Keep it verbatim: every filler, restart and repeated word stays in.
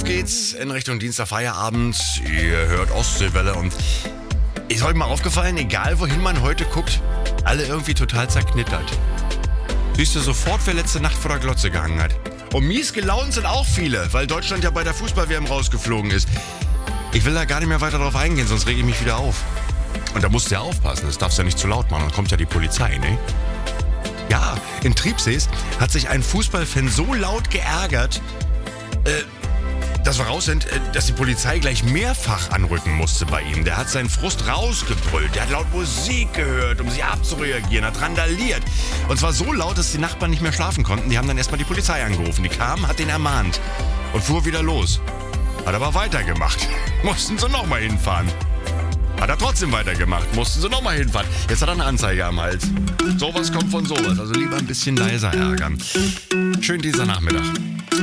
Auf geht's in Richtung Dienstagfeierabend. Ihr hört Ostseewelle und ist heute mal aufgefallen, egal wohin man heute guckt, alle irgendwie total zerknittert. Siehst du sofort, wer letzte Nacht vor der Glotze gehangen hat. Und mies gelaunt sind auch viele, weil Deutschland ja bei der Fußball-W M rausgeflogen ist. Ich will da gar nicht mehr weiter drauf eingehen, sonst rege ich mich wieder auf. Und da musst du ja aufpassen, das darfst du ja nicht zu laut machen, dann kommt ja die Polizei, ne? Ja, in Triebsees hat sich ein Fußballfan so laut geärgert, äh, dass wir raus sind, äh, dass die Polizei gleich mehrfach anrücken musste bei ihm. Der hat seinen Frust rausgebrüllt, der hat laut Musik gehört, um sich abzureagieren, hat randaliert. Und zwar so laut, dass die Nachbarn nicht mehr schlafen konnten. Die haben dann erstmal die Polizei angerufen. Die kam, hat den ermahnt und fuhr wieder los. Hat aber weitergemacht. Mussten sie nochmal hinfahren. Hat er trotzdem weitergemacht. Mussten sie nochmal hinfahren. Jetzt hat er eine Anzeige am Hals. Sowas kommt von sowas. Also lieber ein bisschen leiser ärgern. Schönen Dienstagnachmittag.